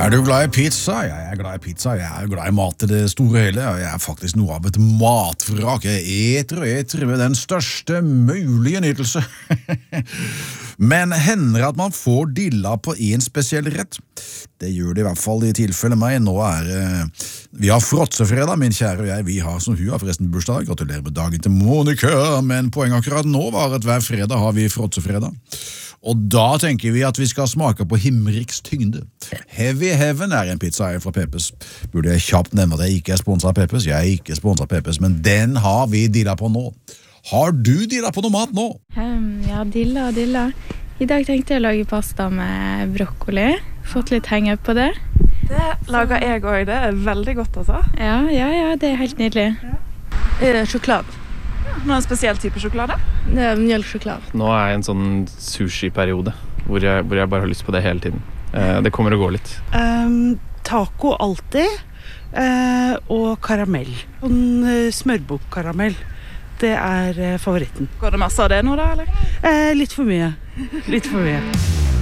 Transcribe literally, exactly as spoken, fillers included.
Er du glad i pizza? Jeg er glad i pizza. Jeg er glad i mat til det store hele. Jeg er faktisk noe av et matvrak. Jeg eter og eter med den største mulige nytelse. Men hender at man får dilla på en spesiell rett? Det gjør det i hvert fall i tilfelle meg. Nå er uh, vi har fråtsefredag, min kjære og jeg. Vi har som hun har forresten bursdag. Gratulerer med dagen til Monica. Men poenget akkurat nå var at hver fredag har vi fråtsefredag. Og da tenker vi at vi skal smake på Himmeriks tyngde. Heavy Heaven er en pizza her fra Peppes. Burde jeg kjapt nevne at jeg ikke er sponset av Peppes? Jeg er ikke sponset av Peppes, men den har vi dilla på nå. Har du dilla på noe mat nå? Um, ja, dilla, dilla. I dag tenkte jeg å lage pasta med brokkoli. Fått litt henge på det. Det lager jeg også. Det er veldig godt, altså. Ja, ja, ja, det er helt nydelig. Ja. Eh, sjokolade. Noen spesiell type sjokolade? Det er mjølksjokolade. Nå er jeg i en sånn sushi-periode hvor jeg, hvor jeg bare har lyst på det hele tiden. Eh, det kommer og går litt. Um, taco alltid, uh, og karamell. En uh, smørbukkaramell. Det er uh, favoritten. Går det masse av det nå da, eller? Uh, litt for mye. Litt for mye.